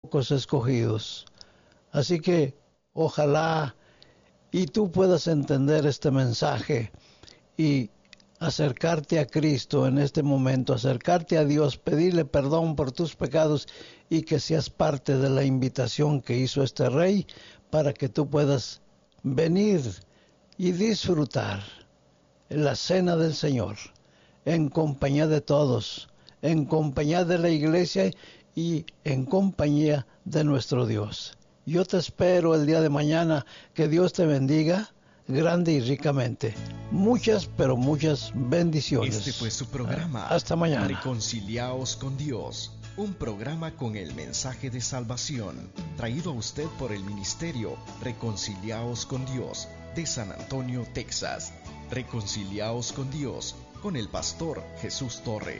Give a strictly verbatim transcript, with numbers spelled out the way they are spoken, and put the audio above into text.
pocos escogidos. Así que ojalá y tú puedas entender este mensaje y acercarte a Cristo en este momento, acercarte a Dios, pedirle perdón por tus pecados y que seas parte de la invitación que hizo este rey para que tú puedas venir y disfrutar la cena del Señor en compañía de todos, en compañía de la iglesia y en compañía de nuestro Dios. Yo te espero el día de mañana. Que Dios te bendiga grande y ricamente. Muchas, pero muchas bendiciones. Este fue su programa. Hasta mañana. Reconciliaos con Dios. Un programa con el mensaje de salvación, traído a usted por el ministerio Reconciliaos con Dios de San Antonio, Texas. Reconciliaos con Dios, con el pastor Jesús Torres.